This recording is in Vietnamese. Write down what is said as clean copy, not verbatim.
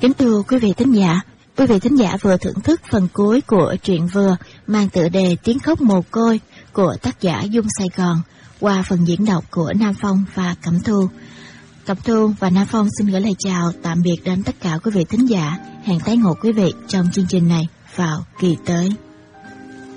Kính thưa quý vị thính giả vừa thưởng thức phần cuối của truyện vừa mang tựa đề Tiếng khóc mồ côi của tác giả Dung Sài Gòn qua phần diễn đọc của Nam Phong và Cẩm Thu. Cẩm Thu và Nam Phong xin gửi lời chào tạm biệt đến tất cả quý vị thính giả. Hẹn tái ngộ quý vị trong chương trình này vào kỳ tới.